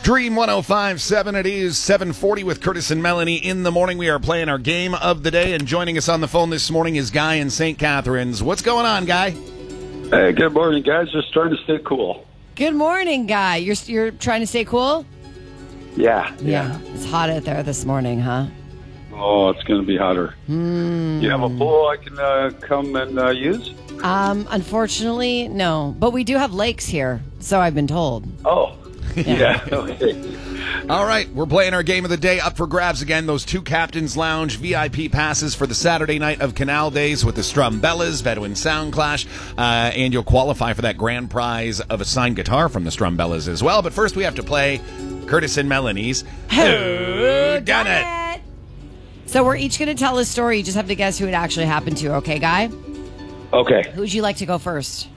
Dream 105.7, it is 7:40 with Curtis and Melanie in the morning. We are playing our game of the day, and joining us on the phone this morning is Guy in St. Catharines. What's going on, Guy? Hey, good morning, guys. Just trying to stay cool. Good morning, Guy. You're trying to stay cool? Yeah. It's hot out there this morning, huh? Oh, it's going to be hotter. You have a pool I can come and use? Unfortunately, no. But we do have lakes here, so I've been told. Oh, yeah. Okay. All right, we're playing our game of the day. Up for grabs again, those two Captain's Lounge VIP passes for the Saturday night of Canal Days with the Strumbellas, Bedouin Sound Clash, and you'll qualify for that grand prize of a signed guitar from the Strumbellas as well. But first we have to play Curtis and Melanie's Who Done It? So we're each going to tell a story. You just have to guess who it actually happened to, okay, Guy? Okay. Who would you like to go first?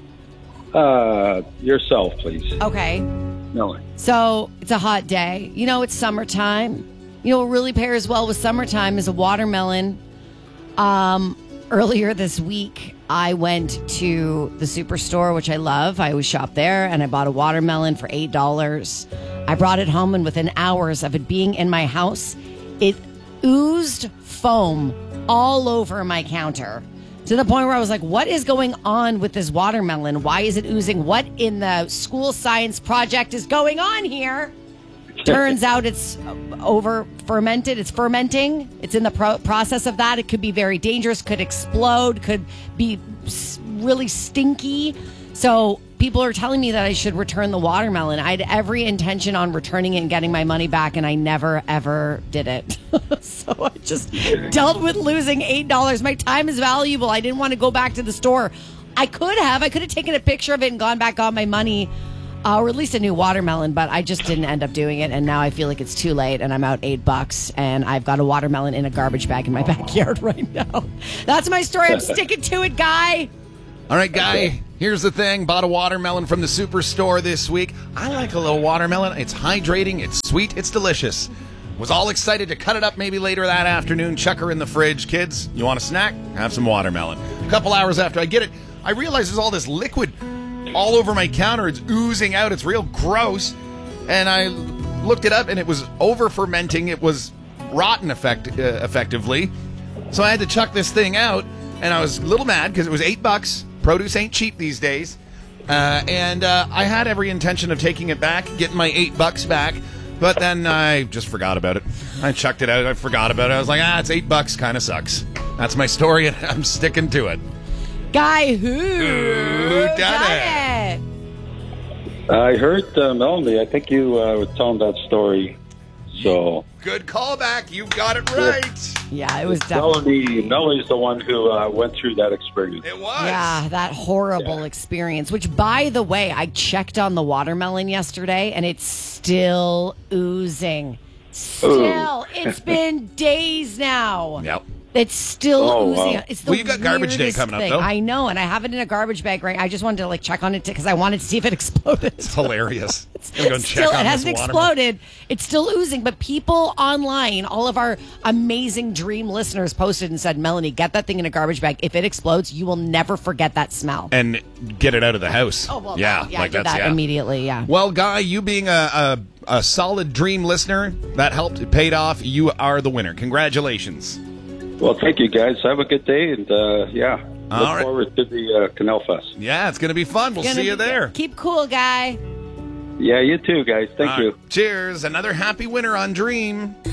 Yourself, please. Okay. Melanie. So it's a hot day. You know, it's summertime. You know what really pairs well with summertime is a watermelon. Earlier this week, I went to the Superstore, which I love. I always shop there, and I bought a watermelon for $8. I brought it home, and within hours of it being in my house, it oozed foam all over my counter. To the point where I was like, what is going on with this watermelon? Why is it oozing? What in the school science project is going on here? Turns out it's over fermented. It's fermenting. It's in the process of that. It could be very dangerous, could explode, could be really stinky. So people are telling me that I should return the watermelon. I had every intention on returning it and getting my money back, and I never, ever did it. So I just dealt with losing $8. My time is valuable. I didn't want to go back to the store. I could have taken a picture of it and gone back on my money, or at least a new watermelon, but I just didn't end up doing it, and now I feel like it's too late, and I'm out $8, and I've got a watermelon in a garbage bag in my backyard right now. That's my story. I'm sticking to it, Guy. All right, Guy, here's the thing. Bought a watermelon from the Superstore this week. I like a little watermelon. It's hydrating, it's sweet, it's delicious. Was all excited to cut it up maybe later that afternoon, chuck her in the fridge. Kids, you want a snack? Have some watermelon. A couple hours after I get it, I realize there's all this liquid all over my counter. It's oozing out. It's real gross. And I looked it up, and it was over-fermenting. It was rotten effectively. So I had to chuck this thing out, and I was a little mad because it was $8. Produce ain't cheap these days. And I had every intention of taking it back, getting my $8 back, but then I just forgot about it. I chucked it out. I forgot about it. I was like, it's $8. Kind of sucks. That's my story, and I'm sticking to it. Guy, who done it? I heard Melanie. I think you were telling that story. So good callback. You got it right. Yeah, it was definitely Melanie's the one who went through that experience. It was. Yeah, that horrible experience. Which, by the way, I checked on the watermelon yesterday, and it's still oozing. Still, it's been days now. Yep. It's still oozing. Wow. It's the you got garbage day weirdest coming up, thing. though. I know, and I have it in a garbage bag right. I just wanted to check on it because I wanted to see if it exploded. It's hilarious. I'm gonna go check Still, on it hasn't this watermelon. exploded. It's still oozing, but people online, all of our amazing Dream listeners posted and said, Melanie, get that thing in a garbage bag. If it explodes, you will never forget that smell. And get it out of the house. Oh, well, yeah, I did that immediately, yeah. Well, Guy, you being a solid Dream listener, that helped. It paid off. You are the winner. Congratulations. Well, thank you, guys. Have a good day, and look forward to the Canal Fest. Yeah, it's going to be fun. We'll see you there. Keep cool, Guy. Yeah, you too, guys. Thank you. Cheers. Another happy winner on Dream.